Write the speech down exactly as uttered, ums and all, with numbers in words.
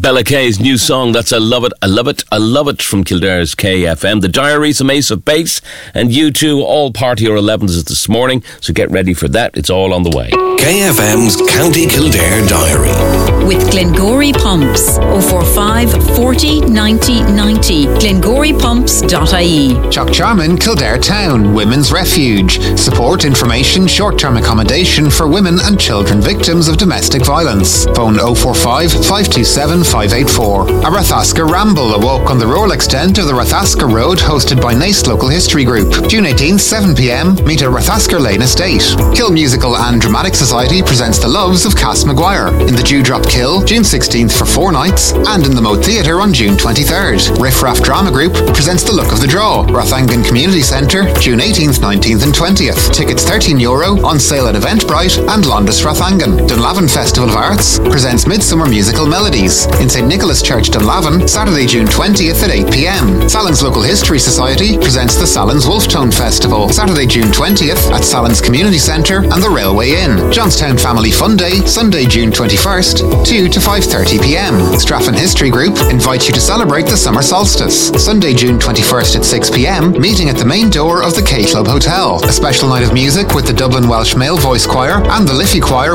Fella K's new song, that's I Love It, I Love It, I Love It from Kildare's K F M. The Diaries, a Ace of Base, and you two, all party or elevens this morning, so get ready for that. It's all on the way. K F M's County Kildare Diary. With Glengory Pumps, oh four five, forty, ninety, ninety, glengory pumps dot I E. Chuckcharman, Kildare Town, Women's Refuge. Support, information, short-term accommodation for women and children victims of domestic violence. Phone oh four five, five two seven, five eight four. A Rathaska Ramble, a walk on the rural extent of the Rathaska Road, hosted by Nace Local History Group. June eighteenth, seven p.m, meet at Rathaska Lane Estate. Kill Musical and Dramatic Society presents The Loves of Cass Maguire in the Dewdrop Kill, June sixteenth for four nights, and in the Moat Theatre on June twenty-third. Riff Raff Drama Group presents The Look of the Draw, Rathangan Community Centre, June eighteenth, nineteenth and twentieth. Tickets thirteen euro, on sale at Eventbrite and Londis Rathangan. Dunlavin Festival of Arts presents Midsummer Musical Melodies in Saint Nicholas Church, Dunlavin, Saturday, June twentieth at eight p.m. Salins Local History Society presents the Salins Wolftone Festival, Saturday, June twentieth at Salins Community Centre and the Railway Inn. Johnstown Family Fun Day, Sunday, June twenty-first, two to five thirty p.m. Straffan History Group invites you to celebrate the summer solstice, Sunday, June twenty-first at six p.m, meeting at the main door of the K Club Hotel. A special night of music with the Dublin Welsh Male Voice Choir and the Liffey Choir